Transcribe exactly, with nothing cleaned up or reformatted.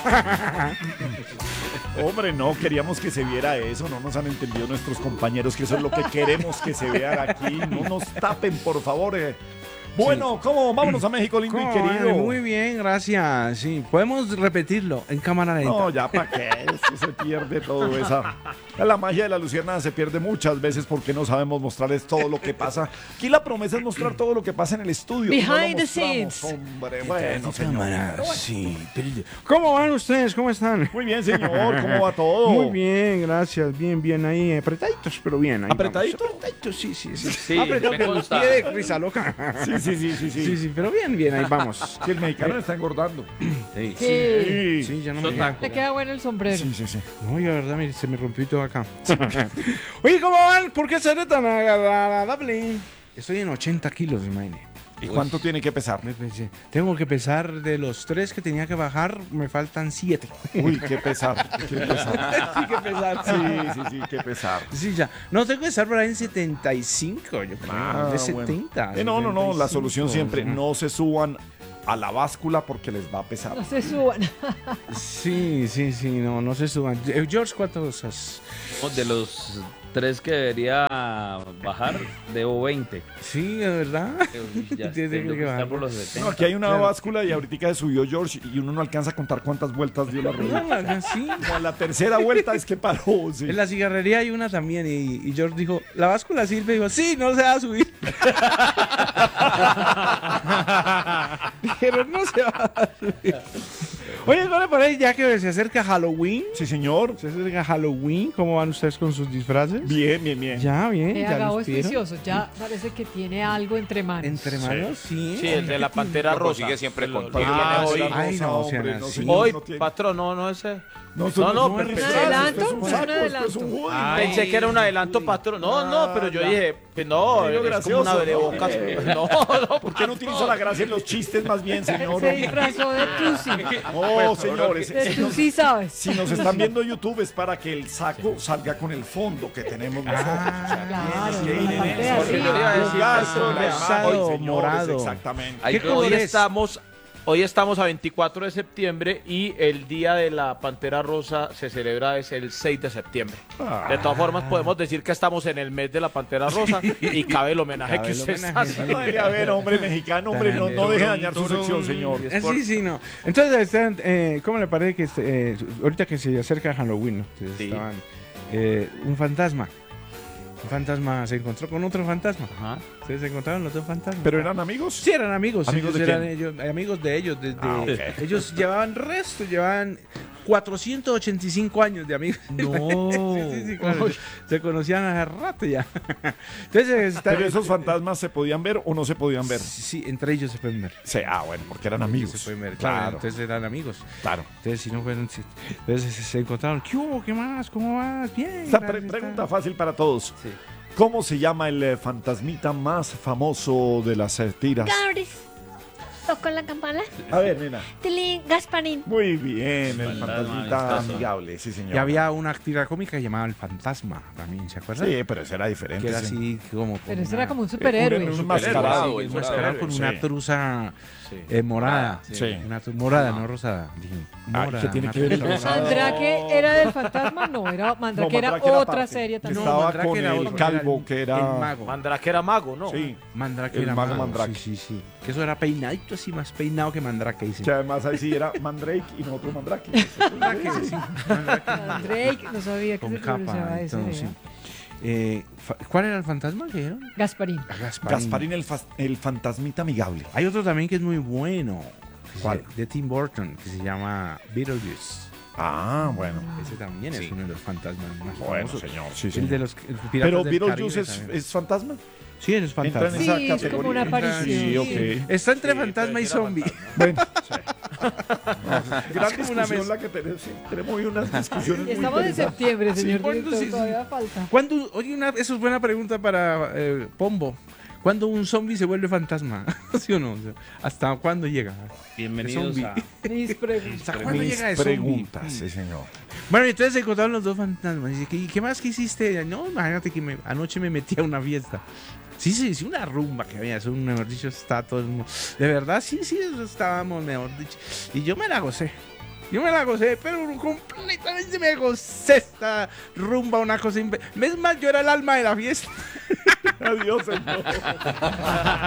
Hombre, no, queríamos que se viera eso, no nos han entendido nuestros compañeros que eso es lo que queremos que se vea aquí. No nos tapen, por favor. eh. Bueno, ¿cómo? Vámonos a México, lindo y ¿Cómo, querido. vale? Muy bien, gracias. Sí, podemos repetirlo en cámara lenta. No, ya para qué, eso se pierde todo esa. La magia de la luciérnaga se pierde muchas veces porque no sabemos mostrarles todo lo que pasa. Aquí la promesa es mostrar todo lo que pasa en el estudio. Behind no lo the mostramos, scenes. Hombre, bueno, señor. Cámara, sí. pero- ¿Cómo van ustedes? ¿Cómo están? Muy bien, señor, ¿cómo va todo? Muy bien, gracias. Bien, bien ahí. Apretaditos, pero bien. Ahí ¿Apretadito? vamos. Apretaditos, sí, sí, sí. Sí, Apretado me que los consta. pie de risa loca. Sí, sí, sí, sí, sí. Sí, sí, pero bien, bien, ahí vamos. Que el mexicano está engordando. Sí, Sí. Sí, sí, ya no Son me... tacos. Te queda bueno el sombrero. sí, sí, sí. No, la verdad, mire, se me rompió todo acá. Oye, ¿cómo van? ¿Por qué seré tan agradable? Estoy en ochenta kilos, imagínate. ¿Y cuánto tiene que pesar? Me pensé, tengo que pesar de los tres que tenía que bajar, me faltan siete. Uy, qué pesar, qué pesar. Sí, que pesar. Sí, sí, sí, qué pesar. Sí, ya. No, tengo que estar por ahí en setenta y cinco, yo creo. Ah, de bueno. setenta. Eh, no, no, no, la setenta y cinco, solución siempre, o sea. no se suban a la báscula porque les va a pesar. No se suban. Sí, sí, sí, no, no se suban. Eh, George, ¿cuántos has? De los tres que debería bajar, debo veinte. Sí, de verdad. Ya Tiene tengo que que estar bajar. por los setenta. No, aquí hay una Claro. báscula y ahorita se subió George y uno no alcanza a contar cuántas vueltas dio la rueda. No, acá sí. No, a la tercera vuelta es que paró. Sí. En la cigarrería hay una también y, y George dijo, ¿la báscula sirve? Y dijo, sí, no se va a subir. Dijeron, no se va a subir. Oye, ¿no le parece ya que se acerca Halloween? Sí, señor. Se acerca Halloween, ¿cómo van ustedes con sus disfraces? Bien, bien, bien. Ya, bien, Eh, ya Gabo los es vieron. juicioso. Ya parece que tiene algo entre manos. Entre manos, sí. Sí, el de la pantera Lo rosa. consigue siempre Lo- contigo. lo Ah, tiene sí, hoy. Ay, no, hombre, sean no, así. señor, Hoy, no tiene- patrón, no, no ese. No, No, no, pero pero- esto es adelanto, esto es un un saco, esto es adelanto. un hoodie. Ay, pensé que era un adelanto, patrón. No, no, pero yo Ah, dije, pues no, Medio es como gracioso, una abrebocas. ¿no? No, no, ¿Por qué no utiliza la gracia en los chistes más bien, señor? Se disfrazó de Tusi. No, señores. De si nos- Tusi, ¿sabes? Si nos están viendo YouTube es para que el saco salga con el fondo que tenemos nosotros. Claro, que ir en la parte de eso. arriba. Yo le iba a decir, Jugar eso, con la imagen, rosado, señores, morado. Exactamente. Ay, ¿Qué color hoy es? estamos, hoy estamos a veinticuatro de septiembre y el día de la Pantera Rosa se celebra es el seis de septiembre. De todas formas podemos decir que estamos en el mes de la Pantera Rosa y cabe el homenaje Cabe que el usted está homenaje, haciendo. Ay, a ver, hombre mexicano, hombre, no, no deje dañar su sección, señor. Eh, Sí, sí, no. Entonces, están, eh, ¿cómo le parece que este, eh, ahorita que se acerca Halloween, ¿no? Entonces, Sí. estaban, eh, un fantasma? Un fantasma se encontró con otro fantasma. Ajá. Ustedes se encontraron los dos fantasmas. ¿Pero eran amigos? Sí, eran amigos. ¿Amigos ellos de eran quién? ellos, eh, amigos de ellos. Desde, Ah, ok. Ellos llevaban resto, llevaban cuatrocientos ochenta y cinco años de amigos. No. Sí, sí, sí, claro. Se conocían hace rato ya. Entonces, está- ¿Pero esos fantasmas se podían ver o no se podían ver? Sí, sí, entre ellos se pueden ver. Sí, ah, bueno, porque eran Entre ellos amigos. Se pueden ver, claro. Claro, Entonces eran amigos. claro. Entonces, si no fueron. si- entonces se, se encontraron. ¿Qué hubo? ¿Qué más? ¿Cómo vas? Bien. Esta gracias, pre- está- pregunta fácil para todos. Sí. ¿Cómo se llama el eh, fantasmita más famoso de las eh, tiras? Gabris. Tocó la campana. A ver, nena. Tilín, Gasparín. Muy bien, el Fantasma fantasmita amistoso. amigable, sí, señor. Y había una tira cómica que llamaba El Fantasma también, ¿se acuerdan? Sí, pero ese era diferente. Que era sí. así como. con Pero ese una- era como un superhéroe. un- un Superhéroe, mascarado, sí, el enmascarado con sí. una truza Sí. eh, morada. Sí. Una tru- morada, no rosada. Dije, Ah, morada, ¿qué tiene una que ver el truza rosado? Mandrake era del fantasma, no, era Mandrake, No, era Mandrake era otra parte. serie también. Estaba Mandrake con era el otro, calvo, el- que era- El mago. Mandrake era mago, ¿no? Sí, Mandrake el era mago mago. Mandrake. Sí, sí, sí. Que eso era peinadito así, más peinado que Mandrake, dice. que además ahí sí era Mandrake y nosotros Mandrake. Mandrake, sí. Mandrake. Mandrake, no sabía que Con se capa. pronunciaba eso. entonces, ¿eh? sí. Eh, fa- ¿Cuál era el fantasma que dijeron? Gasparín. A Gasparín. Gasparín, el, fas- el fantasmita amigable. Hay otro también que es muy bueno. que ¿Cuál? se- De Tim Burton, que se llama Beetlejuice. Ah, bueno. Ese también es Sí. uno de los fantasmas más Bueno, famosos. señor, sí, El señor. de los el Piratas Pero del Beetlejuice Caribe es, también. es fantasma. Sí, es Entra en fantasma. esa Sí, es categoría. como una aparición. Sí, ok. Está entre Sí, fantasma pero y era zombie. Bueno, gran como una discusión mesa. la que tenemos. Sí, tenemos hoy unas discusiones muy Estamos en interesantes. septiembre, Sí, señor ¿cuándo director, sí, sí? todavía falta. ¿Cuándo, oye, una, eso es buena pregunta para eh, Pombo. ¿Cuándo un zombie se vuelve fantasma? ¿Sí o no? O sea, ¿hasta cuándo llega? Bienvenidos zombie. a... Mis preguntas. ¿Hasta cuándo Mis llega el zombie? preguntas, sí, señor. Bueno, y entonces se encontraron los dos fantasmas. Y dice, ¿y qué más que hiciste? No, imagínate que me- anoche me metí a una fiesta. Sí, sí, sí, una rumba que había. Eso, mejor dicho, está todo el mundo. De verdad, sí, sí, eso estábamos, mejor dicho. Y yo me la gocé. Yo me la gocé, pero completamente me gocé esta rumba, una cosa... imp- Es más, yo era el alma de la fiesta. Adiós, señor.